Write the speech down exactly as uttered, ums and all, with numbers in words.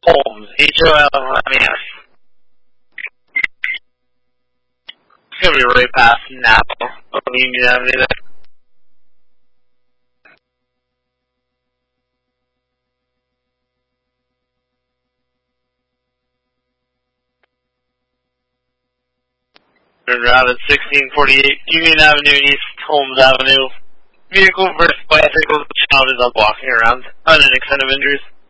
Holmes, H O L M E S. It's gonna be right past Napa on Union Avenue there. Turn around at sixteen forty-eight Union Avenue East, Holmes Avenue. Vehicle versus bicycle, the child is up walking around. Unintentional injuries.